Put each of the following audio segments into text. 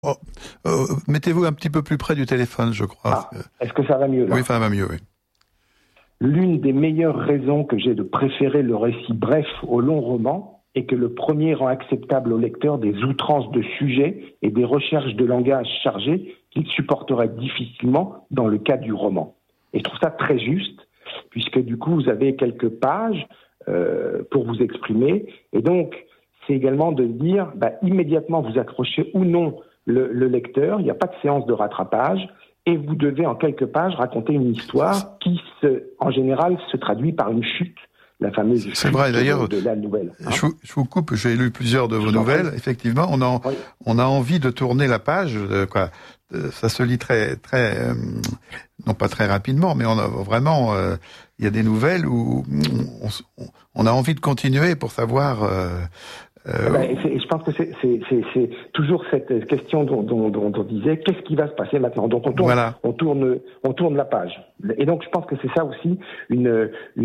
Oh, mettez-vous un petit peu plus près du téléphone, je crois. Est-ce que ça va mieux là? Oui, ça va mieux, oui. L'une des meilleures raisons que j'ai de préférer le récit bref au long roman est que le premier rend acceptable au lecteur des outrances de sujets et des recherches de langage chargées qu'il supporterait difficilement dans le cas du roman. Et je trouve ça très juste, puisque du coup vous avez quelques pages pour vous exprimer, et donc c'est également de dire immédiatement vous accrochez ou non le lecteur, il n'y a pas de séance de rattrapage, et vous devez en quelques pages raconter une histoire qui, en général, se traduit par une chute, la fameuse chute vrai, d'ailleurs, de la nouvelle. Je vous coupe, j'ai lu plusieurs de vos nouvelles. Effectivement, on a envie de tourner la page. Ça se lit très, non pas très rapidement, mais on a vraiment, il y a des nouvelles où on a envie de continuer pour savoir. Je pense que c'est toujours cette question dont on disait qu'est-ce qui va se passer maintenant. Donc on tourne la page. Et donc je pense que c'est ça aussi une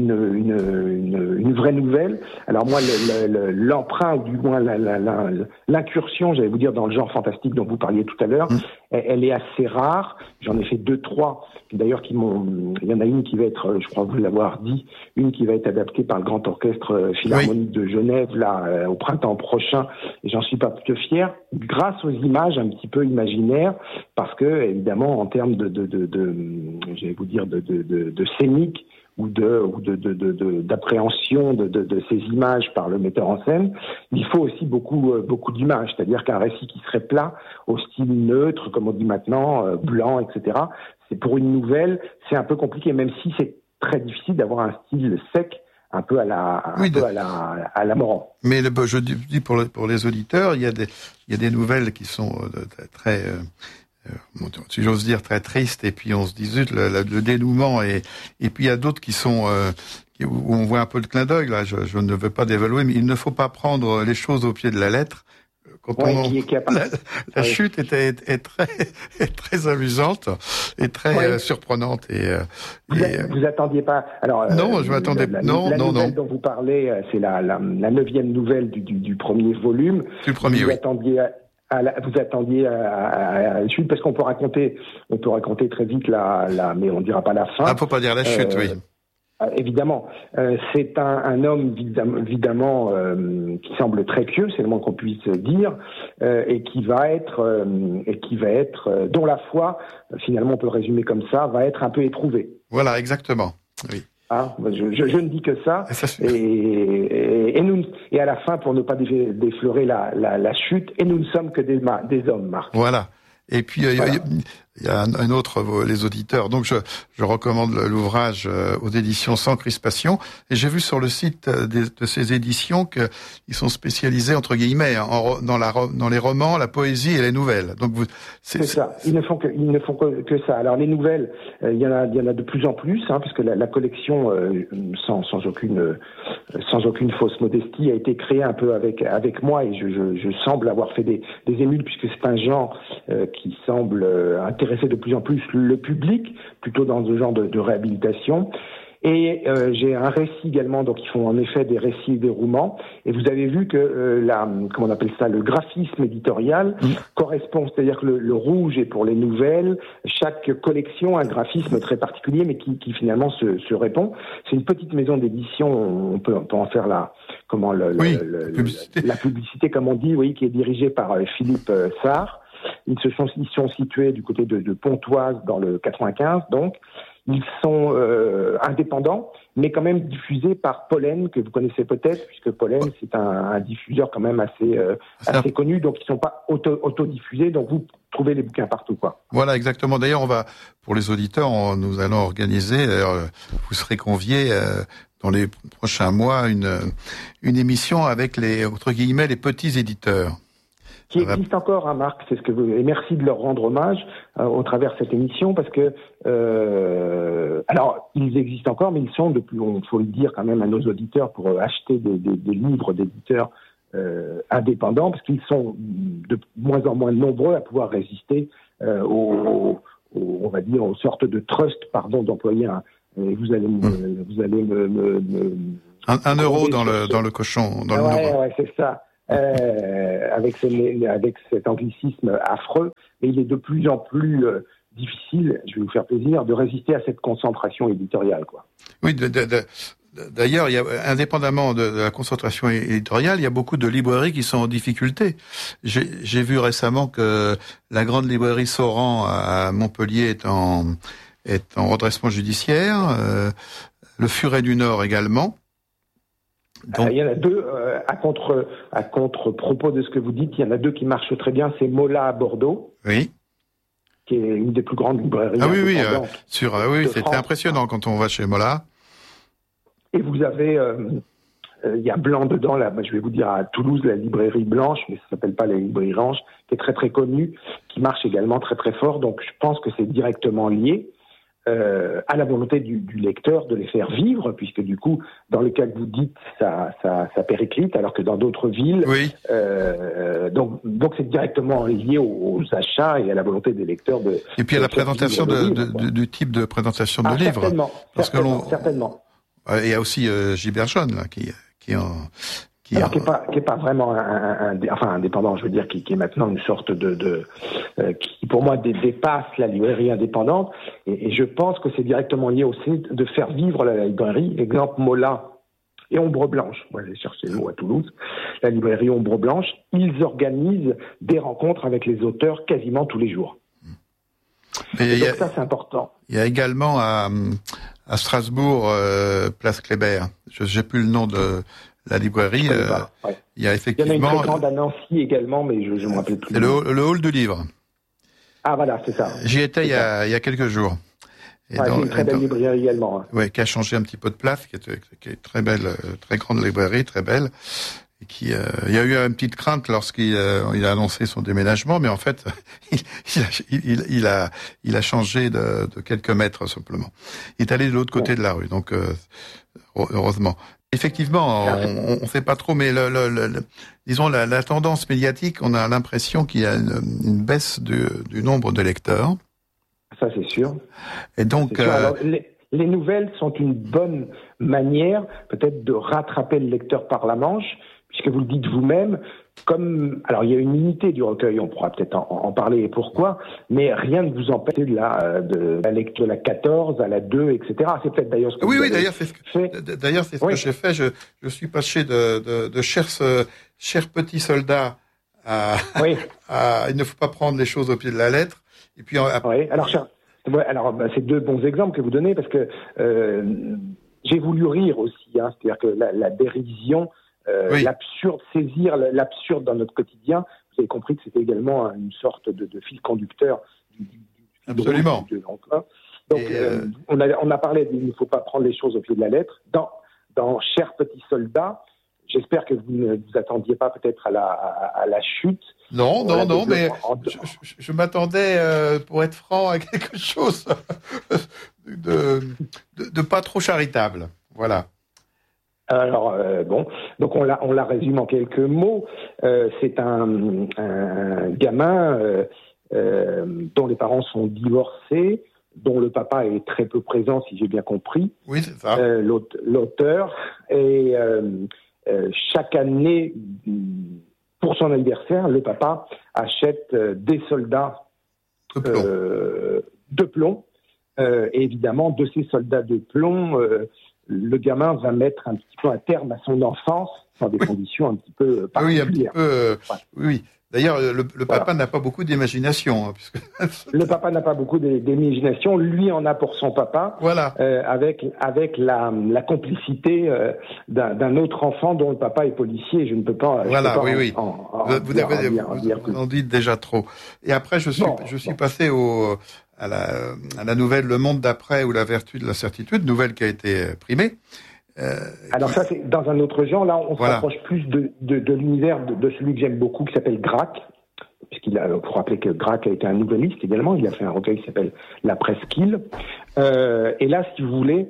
vraie nouvelle. Alors moi l'emprunt ou du moins l'incursion, j'allais vous dire, dans le genre fantastique dont vous parliez tout à l'heure, elle est assez rare. J'en ai fait 2-3 d'ailleurs il y en a une qui va être, je crois vous l'avoir dit, une qui va être adaptée par le Grand Orchestre Philharmonique de Genève là au printemps prochain, et j'en suis pas peu fier, grâce aux images un petit peu imaginaires, parce que évidemment en termes j'allais vous dire de scénique ou d'appréhension de ces images par le metteur en scène, il faut aussi beaucoup d'images, c'est-à-dire qu'un récit qui serait plat, au style neutre, comme on dit maintenant, blanc, etc., c'est pour une nouvelle, c'est un peu compliqué, même si c'est très difficile d'avoir un style sec, un peu à la Morand. Mais je dis pour les auditeurs, il y a des nouvelles qui sont très si j'ose dire très tristes, et puis on se dit zut, le dénouement, et puis il y a d'autres qui sont où on voit un peu le clin d'œil là. Je ne veux pas dévaluer, mais il ne faut pas prendre les choses au pied de la lettre. Quand la chute est très amusante et très surprenante, vous attendiez pas. Alors non, je m'attendais. La nouvelle dont vous parlez, c'est la 9e nouvelle du premier volume. Du premier, vous attendiez à la chute, parce qu'on peut raconter très vite mais on dira pas la fin. Faut pas dire la chute, oui. Évidemment, c'est un homme évidemment qui semble très pieux, c'est le moins qu'on puisse dire, et qui va être dont la foi, finalement on peut le résumer comme ça, va être un peu éprouvée. Voilà, exactement. Oui. Je ne dis que ça. Et à la fin, pour ne pas déflorer la chute, et nous ne sommes que des hommes, Marc. Voilà. Et puis il y a un autre, les auditeurs. Donc je recommande l'ouvrage aux éditions Sans Crispation. Et j'ai vu sur le site de ces éditions qu'ils sont spécialisés entre guillemets dans les romans, la poésie et les nouvelles. Donc c'est ça. Ils ne font que ça. Alors les nouvelles, il y en a de plus en plus, puisque la collection sans aucune fausse modestie a été créée un peu avec moi, et je semble avoir fait des émules, puisque c'est un genre qui semble intéresser de plus en plus le public, plutôt dans ce genre de réhabilitation. Et j'ai un récit également, donc ils font en effet des récits et des romans. Et vous avez vu que comment on appelle ça, le graphisme éditorial correspond, c'est-à-dire que le rouge est pour les nouvelles. Chaque collection a un graphisme très particulier, mais qui finalement se répond. C'est une petite maison d'édition, on peut en faire la publicité, comme on dit, oui, qui est dirigée par Philippe Sarr. Ils sont situés du côté de Pontoise, dans le 95, donc. Ils sont indépendants, mais quand même diffusés par Pollen, que vous connaissez peut-être, puisque Pollen, c'est un diffuseur quand même assez connu, donc ils ne sont pas auto-diffusés, donc vous trouvez les bouquins partout, quoi. Voilà, exactement. D'ailleurs, pour les auditeurs, nous allons organiser, vous serez conviés dans les prochains mois, une émission avec entre guillemets, les petits éditeurs. Qui existe encore, Marc, c'est ce que et merci de leur rendre hommage au travers de cette émission, parce que alors ils existent encore, mais ils sont il faut le dire quand même à nos auditeurs, pour acheter des livres d'éditeurs indépendants, parce qu'ils sont de moins en moins nombreux à pouvoir résister on va dire aux sortes de trust, pardon d'employer vous allez me un euro dans le cochon, dans le ouais, c'est ça. avec cet anglicisme affreux, mais il est de plus en plus difficile, je vais vous faire plaisir, de résister à cette concentration éditoriale, quoi. Oui, d'ailleurs, indépendamment de la concentration éditoriale, il y a beaucoup de librairies qui sont en difficulté. J'ai vu récemment que la grande librairie Sauran à Montpellier est en redressement judiciaire, le Furet du Nord également. Donc, il y en a deux, à contre-propos de ce que vous dites, il y en a deux qui marchent très bien, c'est Mola à Bordeaux. Oui. Qui est une des plus grandes librairies. Ah oui, c'est très impressionnant quand on va chez Mola. Et vous avez, il y a Blanc dedans, là, je vais vous dire à Toulouse, la librairie Blanche, mais ça s'appelle pas la librairie Blanche, qui est très très connue, qui marche également très très fort. Donc je pense que c'est directement lié à la volonté du lecteur de les faire vivre, puisque du coup, dans le cas que vous dites, ça périclite, alors que dans d'autres villes, oui. Donc c'est directement lié aux achats et à la volonté des lecteurs de. Et puis à la présentation du type de présentation de livres. Certainement. Il y a aussi Gilbert Jaune là, qui est pas vraiment indépendant, je veux dire, qui est maintenant une sorte qui pour moi dépasse la librairie indépendante, et je pense que c'est directement lié aussi de faire vivre la librairie. Exemple, Mola et Ombre Blanche, moi j'ai cherché le mot à Toulouse, la librairie Ombre Blanche, ils organisent des rencontres avec les auteurs quasiment tous les jours. Donc ça c'est important. Il y a également à Strasbourg, place Kléber, j'ai plus le nom de la librairie. Ouais. Il y a effectivement. Il y en a une très grande à Nancy également, mais je me rappelle plus. C'est le hall du livre. Ah voilà, c'est ça. J'y étais il y a quelques jours. C'est une très belle librairie également. Hein. Oui, qui a changé un petit peu de place, qui est très belle, très grande librairie, très belle. Et il y a eu une petite crainte lorsqu'il a annoncé son déménagement, mais en fait, il a changé de quelques mètres simplement. Il est allé de l'autre côté de la rue, donc heureusement. Effectivement, on ne sait pas trop, mais disons la tendance médiatique, on a l'impression qu'il y a une baisse du nombre de lecteurs. Ça, c'est sûr. Et donc, Alors, les nouvelles sont une bonne manière, peut-être, de rattraper le lecteur par la manche, puisque vous le dites vous-même. Alors, il y a une unité du recueil, on pourra peut-être en parler et pourquoi, mais rien ne vous empêche de la lecture de la 14 à la 2, etc. C'est peut-être d'ailleurs ce que vous avez d'ailleurs, c'est ce que j'ai fait. Je suis passé de chers petits soldats à il ne faut pas prendre les choses au pied de la lettre. Et puis alors, c'est deux bons exemples que vous donnez, parce que j'ai voulu rire aussi, hein, c'est-à-dire que la dérision, l'absurde, saisir l'absurde dans notre quotidien. Vous avez compris que c'était également une sorte de fil conducteur du Absolument. Donc, on a parlé il ne faut pas prendre les choses au pied de la lettre. Dans Chers petits soldats, j'espère que vous ne vous attendiez pas peut-être à la chute. Non, mais je m'attendais, pour être franc, à quelque chose de pas trop charitable. Voilà. Alors donc on la résume en quelques mots. C'est un gamin dont les parents sont divorcés, dont le papa est très peu présent, si j'ai bien compris. Oui, c'est ça. L'auteur, et chaque année, pour son anniversaire, le papa achète des soldats de plomb. Et évidemment, de ces soldats de plomb, le gamin va mettre un petit peu un terme à son enfance dans des conditions un petit peu particulières. Oui. D'ailleurs, le papa n'a pas beaucoup d'imagination. Puisque... Le papa n'a pas beaucoup d'imagination. Lui en a pour son papa. Voilà. Avec la complicité d'un autre enfant dont le papa est policier. Je ne peux pas. Voilà, vous en dites déjà trop. Et après, je suis passé à la nouvelle Le Monde d'après ou La vertu de la certitude, nouvelle qui a été primée. Alors ça, c'est dans un autre genre. Là, on se rapproche plus de l'univers de celui que j'aime beaucoup, qui s'appelle Grac. Puisqu'il faut rappeler que Grac a été un nouvelliste également. Il a fait un recueil qui s'appelle La Presqu'île. Et là, si vous voulez,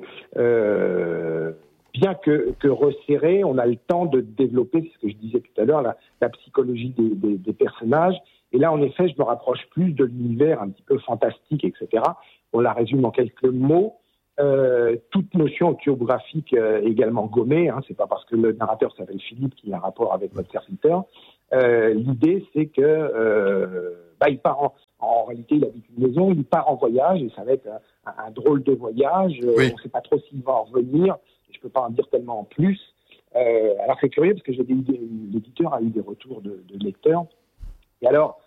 bien que resserré, on a le temps de développer, c'est ce que je disais tout à l'heure, la psychologie des personnages. Et là, en effet, je me rapproche plus de l'univers un petit peu fantastique, etc. On la résume en quelques mots. toute notion autobiographique également gommée. Hein, c'est pas parce que le narrateur s'appelle Philippe qu'il a un rapport avec votre serviteur. L'idée, c'est que il part en réalité, il habite une maison, il part en voyage et ça va être un drôle de voyage. Oui. On ne sait pas trop s'il va en revenir. Je peux pas en dire tellement en plus. Alors c'est curieux parce que l'éditeur a eu des retours de lecteurs. Et alors,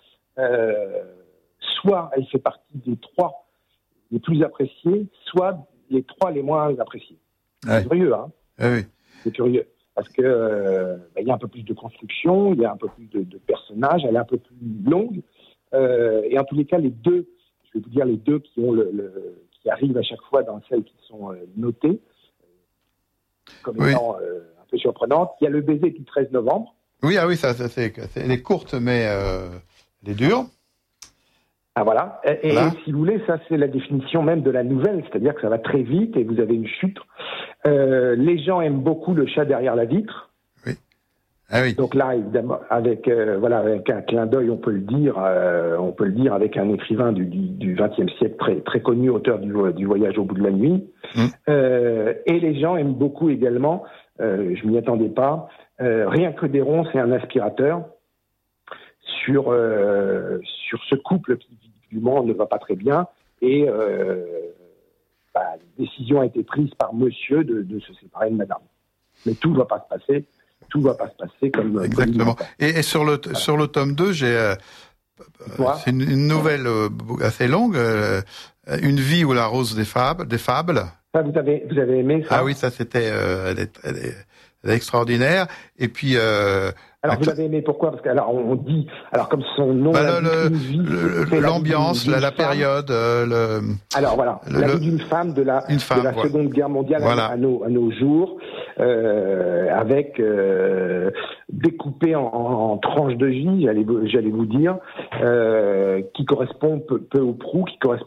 soit elle fait partie des 3 les plus appréciés, soit les 3 les moins appréciés. Ouais. C'est curieux, hein. Oui. C'est curieux parce que il y a un peu plus de construction, il y a un peu plus de personnages, elle est un peu plus longue. Et en tous les cas, les 2, je vais vous dire les 2 qui ont qui arrivent à chaque fois dans celles qui sont notées comme étant un peu surprenantes. Il y a le baiser du 13 novembre. Oui, elle est courte, mais elle est dure. Ah voilà. Et Voilà. si vous voulez, ça c'est la définition même de la nouvelle, c'est-à-dire que ça va très vite et vous avez une chute. Les gens aiment beaucoup le chat derrière la vitre. Oui. Ah oui. Donc là, évidemment, avec un clin d'œil, on peut le dire avec un écrivain du XXe siècle très connu, auteur du Voyage au bout de la nuit. Et les gens aiment beaucoup également, je m'y attendais pas, Rien que des ronces et un aspirateur, sur ce couple qui visiblement ne va pas très bien, et la décision a été prise par monsieur de se séparer de madame. Mais tout ne va pas se passer comme... Exactement. Et sur le tome 2, j'ai... c'est une nouvelle assez longue, Une vie ou la rose des fables. Ça, vous avez aimé ça? Ah oui, ça c'était... elle est extraordinaire. Et puis... alors vous l'avez aimé pourquoi? Parce que alors on dit, alors comme son nom, l'ambiance, la période, alors voilà, la vie d'une femme de la Seconde Guerre mondiale à nos jours, avec découpé en tranches de vie, j'allais vous dire, qui correspondent peu ou prou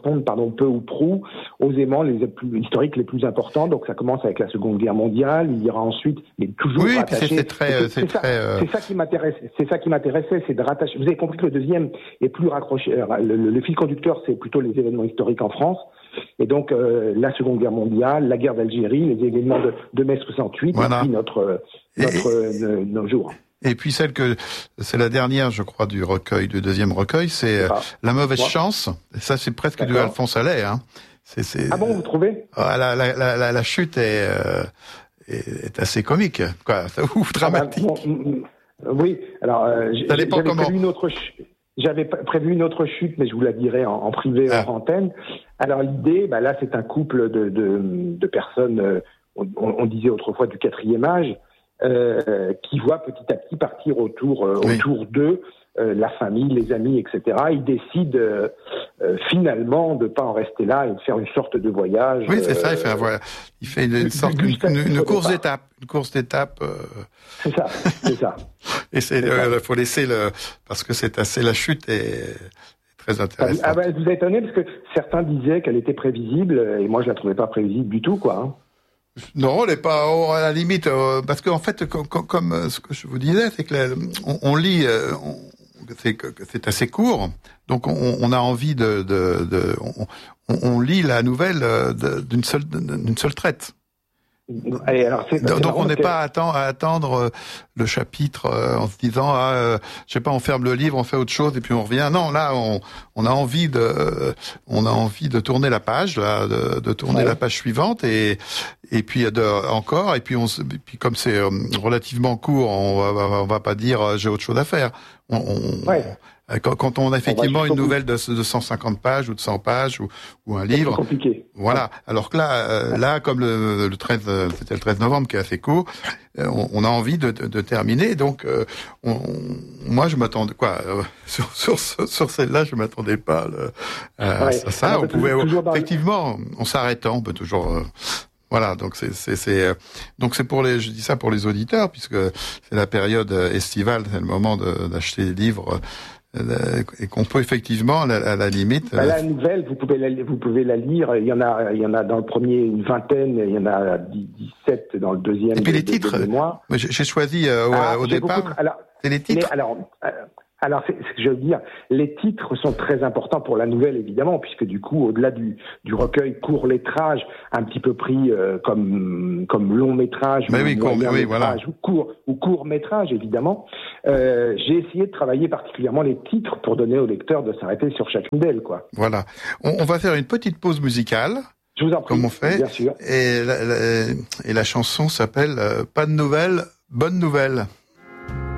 aux éléments historiques les plus importants. Donc ça commence avec la Seconde Guerre mondiale, il y aura ensuite, mais toujours rattaché. C'est ça qui m'intéressait, c'est de rattacher. Vous avez compris que le deuxième est plus raccroché. Le fil conducteur, c'est plutôt les événements historiques en France. Et donc, la Seconde Guerre mondiale, la guerre d'Algérie, les événements de mai 68, voilà. Et puis nos jours. Et puis c'est la dernière, je crois, du deuxième recueil, c'est La mauvaise chance. Et ça, c'est presque du Alphonse Allais, hein. Ah bon, vous trouvez? La chute est assez comique, quoi, ou dramatique. Oui, alors j'avais prévu une autre chute, mais je vous la dirai en privé, en antenne. Alors l'idée, là, c'est un couple de personnes, on disait autrefois du 4e âge, qui voient petit à petit partir autour d'eux la famille, les amis, etc. Ils décident finalement de pas en rester là et de faire une sorte de voyage. Oui, c'est ça. Il fait un voyage. Il fait une course d'étape. Une course d'étape. C'est ça. Et faut laisser parce que la chute est très intéressante. Vous êtes étonné parce que certains disaient qu'elle était prévisible et moi je la trouvais pas prévisible du tout, quoi. Hein. Non, elle n'est pas à la limite, parce qu'en fait, comme ce que je vous disais, c'est que on lit, c'est assez court, donc on a envie on lit la nouvelle d'une seule traite. Et alors, donc on n'est pas à attendre le chapitre en se disant je sais pas, on ferme le livre, on fait autre chose et puis on revient. Non, là on a envie de tourner la page, là, de tourner la page suivante et puis encore et puis comme c'est relativement court, on va pas dire j'ai autre chose à faire. Quand on a effectivement une nouvelle de 150 pages ou de 100 pages ou un livre, c'est compliqué. Voilà. Alors que là, comme le 13, c'était le 13 novembre qui est assez court, on a envie de terminer. Donc, moi, je m'attendais sur celle-là, je m'attendais pas à ça. On pouvait effectivement, en s'arrêtant, on peut toujours. Voilà, donc c'est pour je dis ça pour les auditeurs puisque c'est la période estivale, c'est le moment d'acheter des livres. Et qu'on peut effectivement, à la limite. La nouvelle, vous pouvez la lire. Il y en a dans le premier une vingtaine, il y en a 17 dans le deuxième. Et puis les titres. J'ai choisi au départ. C'est les titres. Alors, c'est ce que je veux dire. Les titres sont très importants pour la nouvelle, évidemment, puisque du coup, au-delà du recueil court-métrage, un petit peu pris comme long-métrage, voilà. ou court-métrage, évidemment, j'ai essayé de travailler particulièrement les titres pour donner au lecteur de s'arrêter sur chacune d'elles, quoi. Voilà. On va faire une petite pause musicale. Je vous en prie. Comme on fait. Bien sûr. Et la chanson s'appelle Pas de nouvelles, bonne nouvelle.